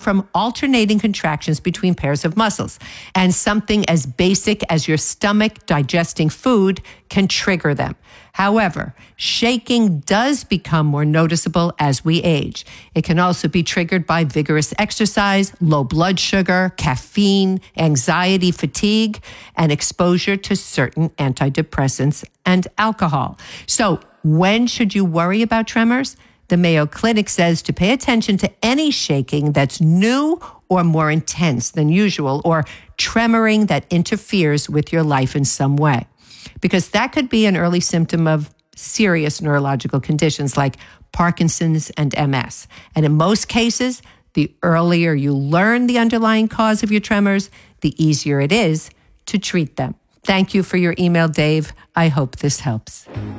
from alternating contractions between pairs of muscles. And something as basic as your stomach digesting food can trigger them. However, shaking does become more noticeable as we age. It can also be triggered by vigorous exercise, low blood sugar, caffeine, anxiety, fatigue, and exposure to certain antidepressants and alcohol. So, when should you worry about tremors? The Mayo Clinic says to pay attention to any shaking that's new or more intense than usual, or tremoring that interferes with your life in some way, because that could be an early symptom of serious neurological conditions like Parkinson's and MS. And in most cases, the earlier you learn the underlying cause of your tremors, the easier it is to treat them. Thank you for your email, Dave. I hope this helps.